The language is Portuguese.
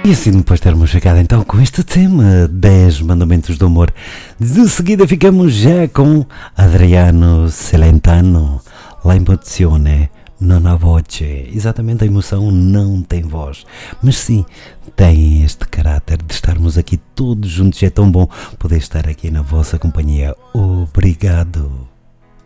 E assim, depois de termos chegado então com este tema, 10 Mandamentos do Amor, de seguida ficamos já com Adriano Celentano, La emozione non ha voce. Exatamente, a emoção não tem voz, mas sim tem este caráter de estarmos aqui todos juntos. É tão bom poder estar aqui na vossa companhia. Obrigado.